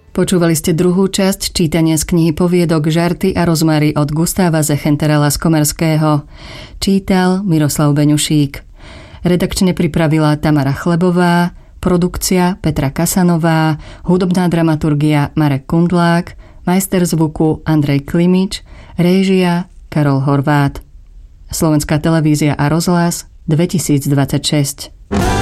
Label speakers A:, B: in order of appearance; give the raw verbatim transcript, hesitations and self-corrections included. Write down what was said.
A: Počúvali ste druhú časť čítania z knihy poviedok Žarty a rozmary od Gustáva Zechenterela z Komerského. Čítal Miroslav Beňušík. Redakčne pripravila Tamara Chlebová, produkcia Petra Kasanová, hudobná dramaturgia Marek Kundlák, majster zvuku Andrej Klimič, réžia Karol Horvát. Slovenská televízia a rozhlas dvetisícdvadsaťšesť.